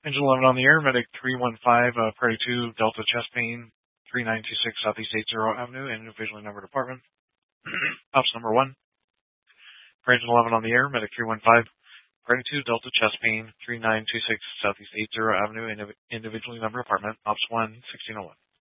Engine 11 on the air, medic 315, priority 2, Delta chest pain, 3926 Southeast 80 Avenue, individually numbered apartment. Ops number 1. Engine 11 on the air, medic 315, priority 2, Delta chest pain, 3926 Southeast 80 Avenue, individually numbered apartment. Ops 1, 1601.